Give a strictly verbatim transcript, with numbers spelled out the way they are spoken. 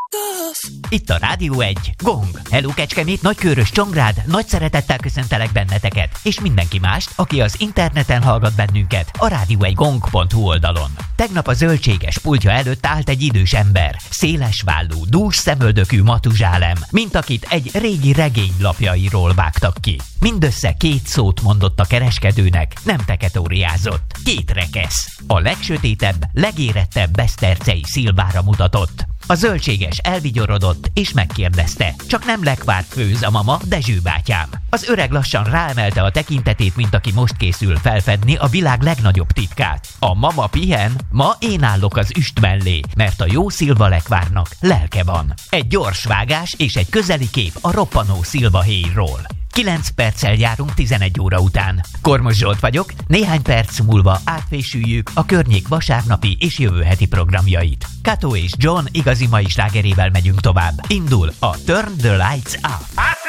Itt a Rádió egy, Gong. Hello Kecskemét, Nagykőrös, Csongrád, nagy szeretettel köszöntelek benneteket, és mindenki mást, aki az interneten hallgat bennünket, a rádió egy gong pont hu oldalon. Tegnap a zöldséges pultja előtt állt egy idős ember, szélesvállú, dús szemöldökű matuzsálem, mint akit egy régi regény lapjairól vágtak ki. Mindössze két szót mondott a kereskedőnek, nem teketóriázott. Két rekesz. A legsötétebb, legérettebb besztercei Szilvára mutatott. A zöldséges elvigyorodott és megkérdezte. Csak nem lekvárt főz a mama, Dezső bátyám. Az öreg lassan ráemelte a tekintetét, mint aki most készül felfedni a világ legnagyobb titkát. A mama pihen, ma én állok az üst mellé, mert a jó szilvalekvárnak lelke van. Egy gyors vágás és egy közeli kép a roppanó szilvahéjról. kilenc perccel járunk tizenegy óra után. Kormos Zsolt vagyok, néhány perc múlva átfésüljük a környék vasárnapi és jövő heti programjait. Kato és John igazi mai slágerével megyünk tovább. Indul a Turn the Lights Up.